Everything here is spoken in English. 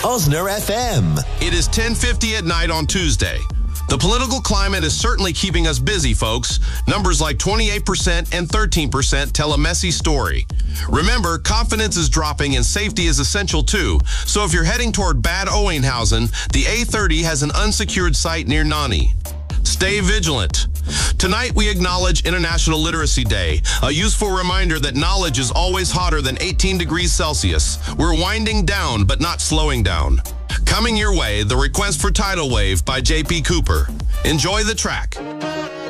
Osner FM. It is 10:50 at night on Tuesday. The political climate is certainly keeping us busy, folks. Numbers like 28% and 13% tell a messy story. Remember, confidence is dropping and safety is essential too. So if you're heading toward Bad Oeynhausen, the A30 has an unsecured site near Nani. Stay vigilant. Tonight, we acknowledge International Literacy Day, a useful reminder that knowledge is always hotter than 18 degrees Celsius. We're winding down, but not slowing down. Coming your way, the request for Tidal Wave by J.P. Cooper. Enjoy the track.